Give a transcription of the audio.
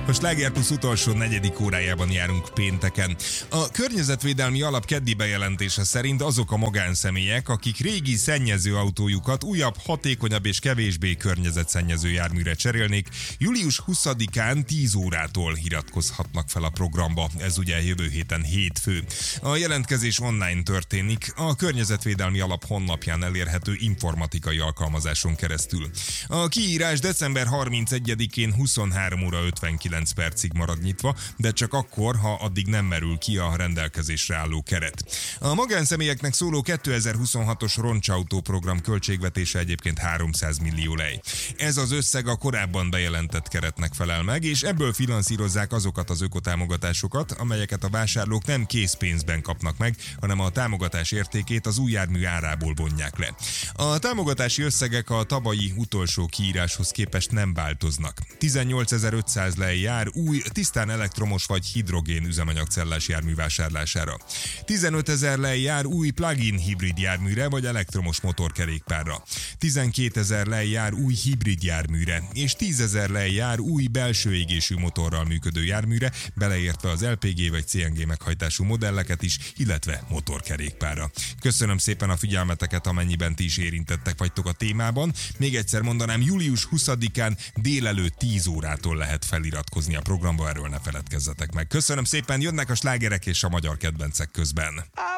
A Sláger Plusz utolsó 4. órájában járunk pénteken. A Környezetvédelmi Alap keddi bejelentése szerint azok a magánszemélyek, akik régi szennyező autójukat újabb, hatékonyabb és kevésbé környezetszennyező járműre cserélnék, július 20-án 10 órától iratkozhatnak fel a programba. Ez ugye jövő héten hétfő. A jelentkezés online történik, a Környezetvédelmi Alap honlapján elérhető informatikai alkalmazáson keresztül. A kiírás december 31-én 23 óra 59 percig marad nyitva, de csak akkor, ha addig nem merül ki a rendelkezésre álló keret. A magánszemélyeknek szóló 2026-os roncsautó program költségvetése egyébként 300 millió lej. Ez az összeg a korábban bejelentett keretnek felel meg, és ebből finanszírozzák azokat az ökotámogatásokat, amelyeket a vásárlók nem készpénzben kapnak meg, hanem a támogatás értékét az új jármű árából vonják le. A támogatási összegek a tavalyi utolsó kiíráshoz képest nem változnak. 18.500 lej jár új, tisztán elektromos vagy hidrogén üzemanyagcellás jármű vásárlására. 15.000 lej jár új plug-in hibrid járműre vagy elektromos motorkerékpárra. 12.000 lej jár új hibrid járműre, és 10.000 lej jár új belső égésű motorral működő járműre, beleértve az LPG vagy CNG meghajtású modelleket is, illetve motorkerékpárra. Köszönöm szépen a figyelmeteket, amennyiben ti is érintettek vagytok a témában. Még egyszer mondanám, július 20-án délelőtt 10 órától lehet feliratkozni a programba, erről ne feledkezzetek meg. Köszönöm szépen, jönnek a slágerek és a magyar kedvencek közben.